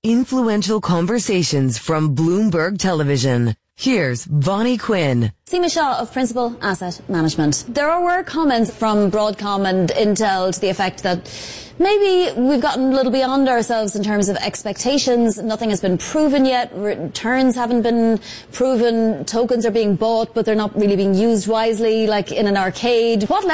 Influential conversations from Bloomberg Television. Here's Bonnie Quinn. Seema Shah of Principal Asset Management. There were comments from Broadcom and Intel to the effect that maybe we've gotten a little beyond ourselves in terms of expectations. Nothing has been proven yet. Returns haven't been proven. Tokens are being bought, but they're not really being used wisely, like in an arcade. What